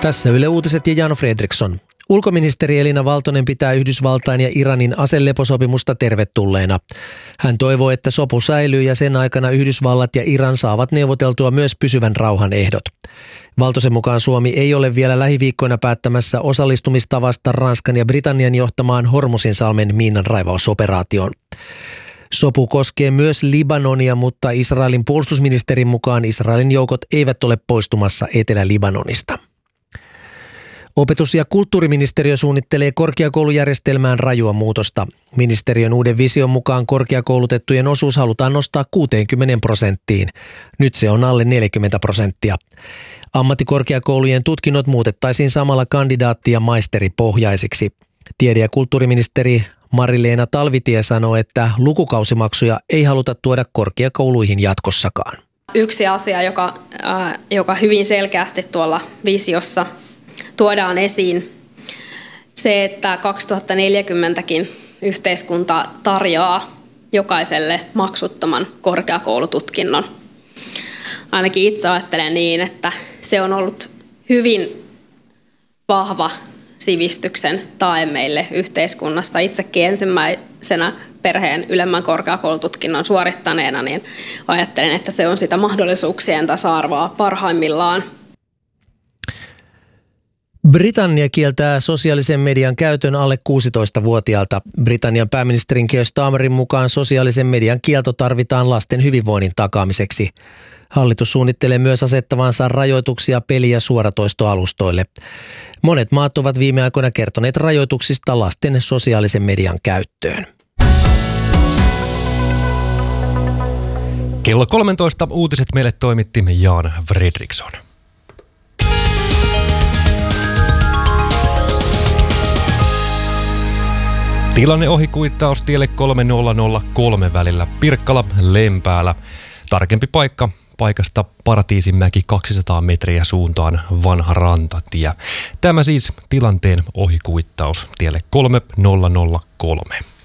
Tässä Yle Uutiset ja Jan Fredriksson. Ulkoministeri Elina Valtonen pitää Yhdysvaltain ja Iranin aseleposopimusta tervetulleena. Hän toivoo, että sopu säilyy ja sen aikana Yhdysvallat ja Iran saavat neuvoteltua myös pysyvän rauhan ehdot. Valtosen mukaan Suomi ei ole vielä lähiviikkoina päättämässä osallistumistavasta Ranskan ja Britannian johtamaan Hormuzinsalmen miinanraivausoperaatioon. Sopu koskee myös Libanonia, mutta Israelin puolustusministerin mukaan Israelin joukot eivät ole poistumassa Etelä-Libanonista. Opetus- ja kulttuuriministeriö suunnittelee korkeakoulujärjestelmään rajua muutosta. Ministeriön uuden vision mukaan korkeakoulutettujen osuus halutaan nostaa 60%. Nyt se on alle 40%. Ammattikorkeakoulujen tutkinnot muutettaisiin samalla kandidaatti- ja maisteripohjaisiksi. Tiede- ja kulttuuriministeri Mari-Leena Talvitie sanoo, että lukukausimaksuja ei haluta tuoda korkeakouluihin jatkossakaan. Yksi asia, joka hyvin selkeästi tuolla visiossa tuodaan esiin, se, että 2040kin yhteiskunta tarjoaa jokaiselle maksuttoman korkeakoulututkinnon. Ainakin itse ajattelen niin, että se on ollut hyvin vahva sivistyksen tae meille yhteiskunnassa. Itsekin ensimmäisenä perheen ylemmän korkeakoulututkinnon suorittaneena, niin ajattelen, että se on sitä mahdollisuuksien tasa-arvoa parhaimmillaan. Britannia kieltää sosiaalisen median käytön alle 16-vuotiaalta. Britannian pääministerin Keir Starmerin mukaan sosiaalisen median kielto tarvitaan lasten hyvinvoinnin takaamiseksi. Hallitus suunnittelee myös asettavansa rajoituksia peli- ja suoratoistoalustoille. Monet maat ovat viime aikoina kertoneet rajoituksista lasten sosiaalisen median käyttöön. Kello 13 uutiset meille toimitti Jan Fredriksson. Tilanne ohikuittaus tielle 3003 välillä Pirkkala-Lempäälä. Tarkempi paikasta Paratiisinmäki 200 metriä suuntaan Vanha Rantatie. Tämä siis tilanteen ohikuittaus tielle 3003.